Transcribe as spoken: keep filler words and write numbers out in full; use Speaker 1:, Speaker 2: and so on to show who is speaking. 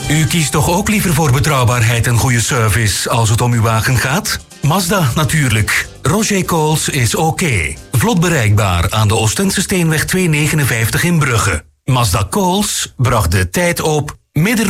Speaker 1: U kiest toch ook liever voor betrouwbaarheid en goede service als het om uw wagen gaat? Mazda natuurlijk. Roger Coles is oké. Vlot bereikbaar aan de Oostende Steenweg tweehonderdnegenenvijftig in Brugge. Mazda Coles bracht de tijd op midden